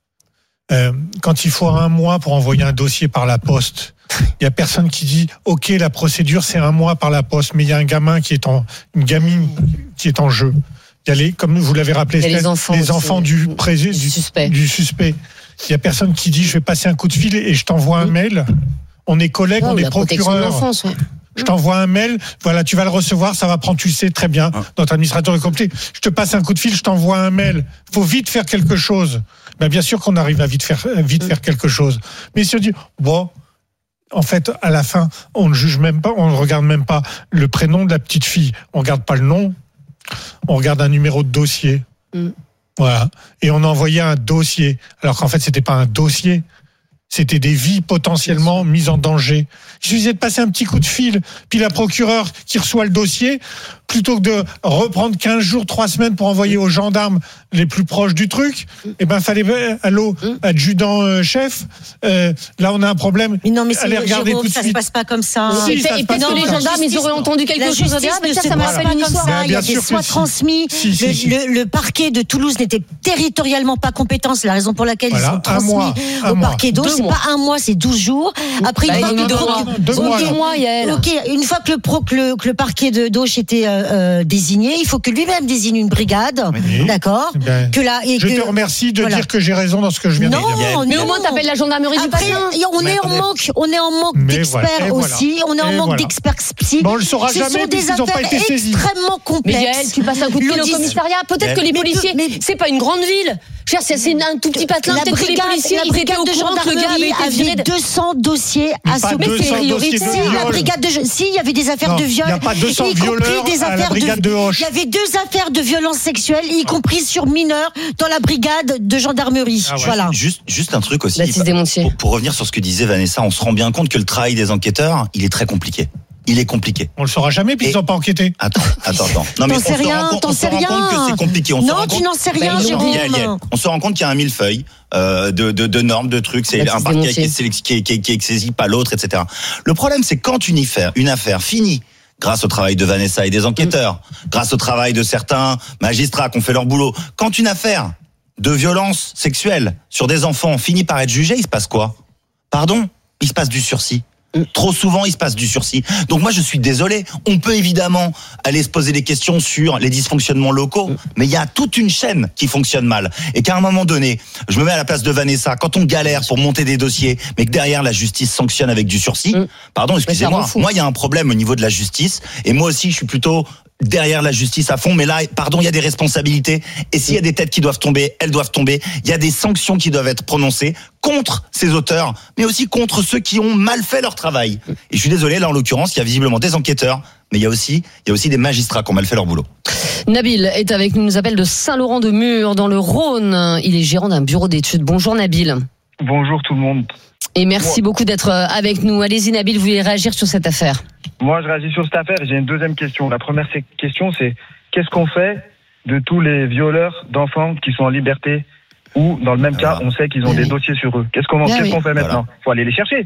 Quand il faut 1 mois pour envoyer un dossier par la poste, il y a personne qui dit OK, la procédure c'est 1 mois par la poste, mais il y a un gamin une gamine qui est en jeu. Il y a comme vous l'avez rappelé, les enfants du suspect. Il y a personne qui dit je vais passer un coup de fil et je t'envoie un mail. On est collègues, on est procureur. Je t'envoie un mail, voilà, tu vas le recevoir, ça va prendre, tu sais très bien, notre administrateur est complet. Je te passe un coup de fil, je t'envoie un mail. Faut vite faire quelque chose. Bien sûr qu'on arrive à vite faire quelque chose. Mais si on dit en fait, à la fin, on ne juge même pas, on ne regarde même pas le prénom de la petite fille. On regarde pas le nom, on regarde un numéro de dossier. Voilà. Et on a envoyé un dossier. Alors qu'en fait, c'était pas un dossier. C'était des vies potentiellement mises en danger. Il suffisait de passer un petit coup de fil, puis la procureure qui reçoit le dossier, plutôt que de reprendre 15 jours, 3 semaines pour envoyer aux gendarmes les plus proches du truc, fallait, allô, adjudant chef, là on a un problème. Mais non, mais allez regarder Jérôme, tout de ça suite. se passe pas comme ça. Et peut-être que les gendarmes, ils auraient entendu quelque chose. Ça m'a pas comme ça. Il y a des soins transmis. Le parquet de Toulouse n'était territorialement pas compétent. C'est la raison pour laquelle ils sont transmis au parquet d'eau. C'est pas 1 mois, c'est 12 jours. Après, deux mois, Yael. Ok, une fois que le parquet de d'Auch était désigné, il faut que lui-même désigne une brigade, d'accord. Je te remercie de dire que j'ai raison dans ce que je viens de dire. Mais au moins t'appelles la gendarmerie du bassin. On est en manque d'experts aussi. On est en manque d'experts psy. On le saura jamais puisqu'ils n'ont pas été saisis. Extrêmement complexes. Mais Yael, tu passes un coup de fil au commissariat. Peut-être que les policiers, c'est pas une grande ville. C'est un tout petit patelin. Peut-être que les policiers, ils étaient au courant que le gars avait 200 dossiers à ce mais c'est priorité. Si, il y avait des affaires de viol. Il n'y a pas 200 violeurs à la brigade de Auch. Il y avait 2 affaires de violence sexuelle, y compris sur mineurs, dans la brigade de gendarmerie. Voilà. Juste un truc aussi. Pour revenir sur ce que disait Vanessa, on se rend bien compte que le travail des enquêteurs, il est très compliqué. Il est compliqué. On le saura jamais puisqu'ils n'ont pas enquêté. Attends. Non mais on se rend compte que c'est compliqué. Non, tu n'en sais rien, Jérôme. On se rend compte qu'il y a un millefeuille de normes, de trucs. C'est un parquet qui est saisi, pas l'autre, etc. Le problème, c'est quand une affaire finit, grâce au travail de Vanessa et des enquêteurs, grâce au travail de certains magistrats qui ont fait leur boulot, quand une affaire de violence sexuelle sur des enfants finit par être jugée, il se passe quoi ? Pardon ? Il se passe du sursis. Trop souvent, il se passe du sursis. Donc moi, je suis désolé. On peut évidemment aller se poser des questions sur les dysfonctionnements locaux, mais il y a toute une chaîne qui fonctionne mal. Et qu'à un moment donné, je me mets à la place de Vanessa, quand on galère pour monter des dossiers, mais que derrière la justice sanctionne avec du sursis, pardon, excusez-moi, moi, il y a un problème au niveau de la justice, et moi aussi, je suis plutôt derrière la justice à fond, mais là, pardon, il y a des responsabilités, et s'il y a des têtes qui doivent tomber, elles doivent tomber, il y a des sanctions qui doivent être prononcées contre ces auteurs, mais aussi contre ceux qui ont mal fait leur travail. Et je suis désolé, là, en l'occurrence, il y a visiblement des enquêteurs, mais il y a aussi des magistrats qui ont mal fait leur boulot. Nabil est avec nous, nous appelle de Saint-Laurent-de-Mur, dans le Rhône. Il est gérant d'un bureau d'études. Bonjour Nabil. Bonjour tout le monde. Et merci beaucoup d'être avec nous. Allez-y Nabil, vous voulez réagir sur cette affaire? Moi, je réagis sur cette affaire et j'ai une deuxième question. La première question, c'est qu'est-ce qu'on fait de tous les violeurs d'enfants qui sont en liberté ou, dans le même cas, on sait qu'ils ont des dossiers sur eux? Qu'est-ce qu'on fait maintenant? Il faut aller les chercher.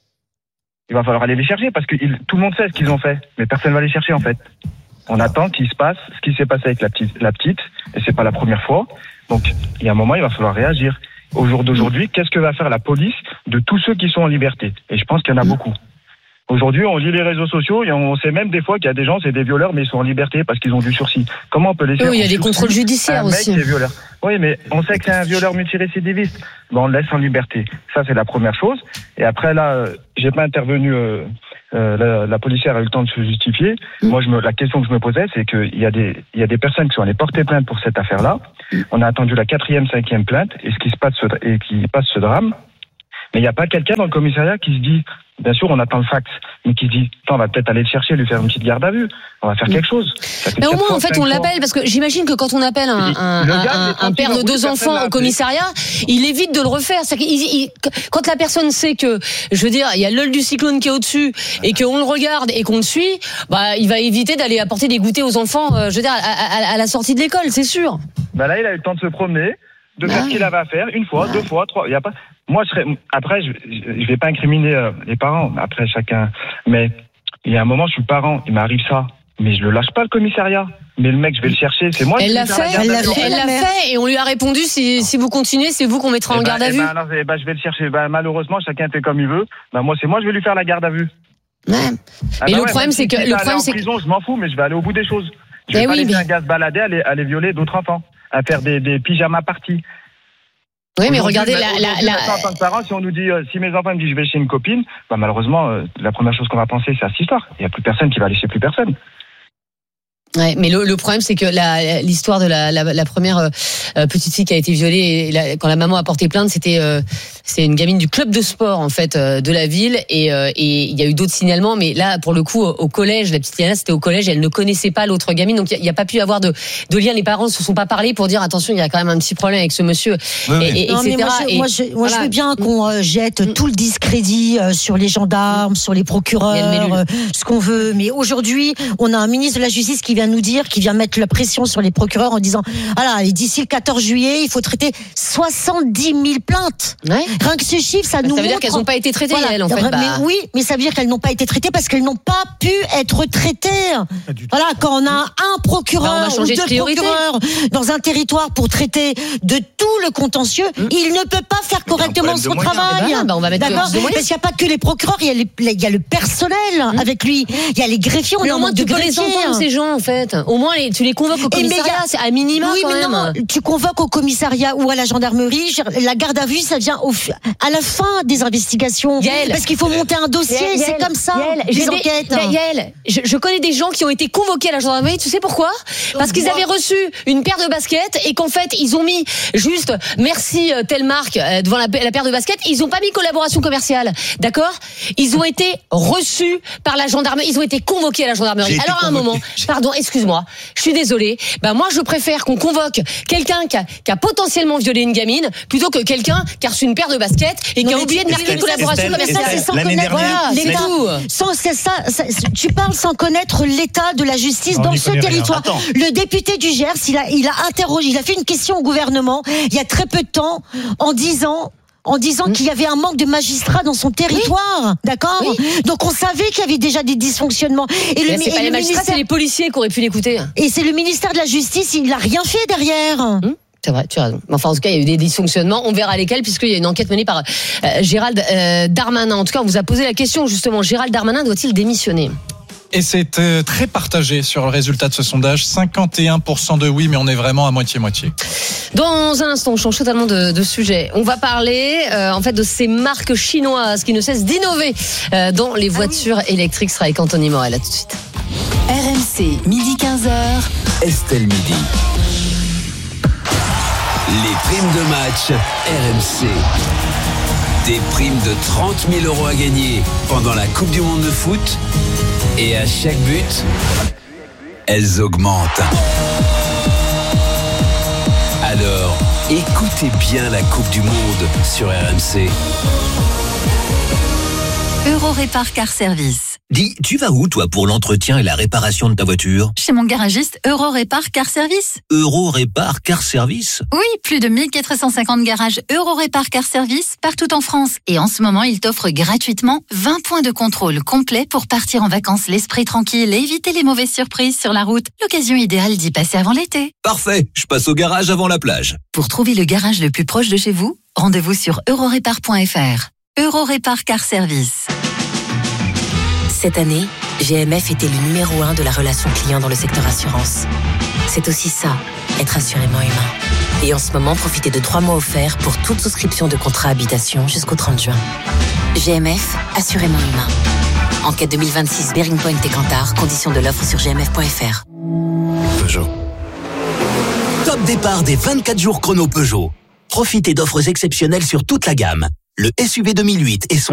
Il va falloir aller les chercher parce que tout le monde sait ce qu'ils ont fait, mais personne ne va les chercher en fait. On attend qu'il se passe ce qui s'est passé avec la petite, et c'est pas la première fois. Donc, il y a un moment, il va falloir réagir. Au jour d'aujourd'hui, qu'est-ce que va faire la police de tous ceux qui sont en liberté? Et je pense qu'il y en a beaucoup. Aujourd'hui, on lit les réseaux sociaux et on sait même des fois qu'il y a des gens, c'est des violeurs, mais ils sont en liberté parce qu'ils ont du sursis. Comment on peut les faire? Oui, il y a des contrôles judiciaires aussi. Mec qui est violeur. Oui, mais on sait que c'est un violeur multirécidiviste. Ben, on le laisse en liberté. Ça, c'est la première chose. Et après, là, j'ai pas intervenu. La policière a eu le temps de se justifier. Moi, la question que je me posais, c'est qu'il y a des personnes qui sont allées porter plainte pour cette affaire-là. On a attendu la 4e, 5e plainte et qui passe ce drame. Mais il n'y a pas quelqu'un dans le commissariat qui se dit, bien sûr, on attend le fax, mais qui se dit, on va peut-être aller le chercher, lui faire une petite garde à vue. On va faire quelque chose. Mais au moins, en fait, on l'appelle, parce que j'imagine que quand on appelle un père de 2 enfants au commissariat, il évite de le refaire. Quand la personne sait que, je veux dire, il y a l'œil du cyclone qui est au-dessus, et qu'on le regarde et qu'on le suit, il va éviter d'aller apporter des goûters aux enfants, je veux dire, à la sortie de l'école, c'est sûr. Là, il a eu le temps de se promener, de faire ce qu'il avait à faire, 1 fois, 2 fois, 3, il y a pas. Moi, après, je vais pas incriminer les parents, après chacun. Mais il y a un moment, je suis parent, il m'arrive ça, mais je le lâche pas le commissariat. Mais le mec, je vais le chercher, c'est moi. Elle l'a fait, et on lui a répondu si vous continuez, c'est vous qu'on mettra en garde à vue. Je vais le chercher. Malheureusement, chacun fait comme il veut. C'est moi, je vais lui faire la garde à vue. Ouais. Mais le problème, c'est que en prison, je m'en fous, mais je vais aller au bout des choses. Je vais pas laisser un gars se balader, aller violer d'autres enfants, à faire des pyjamas parties. Oui, mais regardez en tant que parent, si on nous dit, si mes enfants me disent je vais chez une copine, malheureusement, la première chose qu'on va penser, c'est à cette histoire. Il n'y a plus personne qui va aller chez plus personne. Ouais, mais le problème, c'est que l'histoire de la première petite fille qui a été violée, quand la maman a porté plainte, c'est une gamine du club de sport en fait de la ville, et il y a eu d'autres signalements, mais là pour le coup au collège, la petite Liana, c'était au collège, et elle ne connaissait pas l'autre gamine, donc il n'y a pas pu avoir de lien. Les parents ne se sont pas parlé pour dire attention, il y a quand même un petit problème avec ce monsieur, etc. Moi, je veux bien qu'on jette tout le discrédit sur les gendarmes, sur les procureurs, ce qu'on veut, mais aujourd'hui, on a un ministre de la Justice qui vient mettre la pression sur les procureurs en disant d'ici le 14 juillet, il faut traiter 70 000 plaintes. Ouais. Rien que ce chiffre, ça veut dire qu'elles n'ont pas été traitées, elles, en fait. Mais ça veut dire qu'elles n'ont pas été traitées parce qu'elles n'ont pas pu être traitées. Voilà, quand on a un procureur ou 2 procureurs dans un territoire pour traiter de tout le contentieux, il ne peut pas faire correctement son travail. On va mettre parce qu'il n'y a pas que les procureurs, il y a le personnel avec lui, il y a les greffiers, on en manque de greffiers. Tu peux les entendre, ces gens, en fait. Au moins, tu les convoques au commissariat, c'est à minima quand même. Non, tu convoques au commissariat ou à la gendarmerie. La garde à vue, ça vient à la fin des investigations. Parce qu'il faut monter un dossier, c'est comme ça, les enquêtes. Je connais des gens qui ont été convoqués à la gendarmerie, tu sais pourquoi ? Parce qu'ils avaient reçu une paire de baskets et qu'en fait, ils ont mis juste merci telle marque devant la paire de baskets, ils ont pas mis collaboration commerciale. D'accord ? Ils ont été reçus par la gendarmerie, ils ont été convoqués à la gendarmerie. Alors à un moment, pardon, excuse-moi, je suis désolée. Moi, je préfère qu'on convoque quelqu'un qui a potentiellement violé une gamine plutôt que quelqu'un qui a reçu une paire de baskets et qui a oublié de marquer une collaboration commerciale. C'est sans connaître l'État. Tu parles sans connaître l'état de la justice dans ce territoire. Le député du Gers, il a fait une question au gouvernement il y a très peu de temps en disant qu'il y avait un manque de magistrats dans son territoire, d'accord ? Donc on savait qu'il y avait déjà des dysfonctionnements. C'est pas les magistrats, c'est les policiers qui auraient pu l'écouter. Et c'est le ministère de la Justice, il n'a rien fait derrière. C'est vrai, tu as raison. Enfin, en tout cas, il y a eu des dysfonctionnements. On verra lesquels, puisqu'il y a une enquête menée par Gérald Darmanin. En tout cas, on vous a posé la question, justement. Gérald Darmanin doit-il démissionner ? Et c'est très partagé sur le résultat de ce sondage. 51% de oui, mais on est vraiment à moitié-moitié. Dans un instant, on change totalement de sujet. On va parler en fait de ces marques chinoises qui ne cessent d'innover dans les voitures électriques. Ce sera avec Anthony Morel. À tout de suite. RMC, midi 15h. Estelle Midi. Les primes de match RMC. Des primes de 30 000 € à gagner pendant la Coupe du Monde de foot. Et à chaque but, elles augmentent. Alors, écoutez bien la Coupe du Monde sur RMC. Eurorépar Car Service. Dis, tu vas où, toi, pour l'entretien et la réparation de ta voiture ? Chez mon garagiste Eurorépar Car Service. Eurorépar Car Service ? Oui, plus de 1450 garages Eurorépar Car Service partout en France. Et en ce moment, il t'offre gratuitement 20 points de contrôle complet pour partir en vacances l'esprit tranquille et éviter les mauvaises surprises sur la route. L'occasion idéale d'y passer avant l'été. Parfait, je passe au garage avant la plage. Pour trouver le garage le plus proche de chez vous, rendez-vous sur eurorépar.fr. Eurorépar Car Service. Cette année, GMF était le numéro 1 de la relation client dans le secteur assurance. C'est aussi ça, être assurément humain. Et en ce moment, profitez de 3 mois offerts pour toute souscription de contrat habitation jusqu'au 30 juin. GMF, assurément humain. Enquête 2026 Bearing Point et Cantar, conditions de l'offre sur gmf.fr. Peugeot. Top départ des 24 jours chrono Peugeot. Profitez d'offres exceptionnelles sur toute la gamme. Le SUV 2008 et son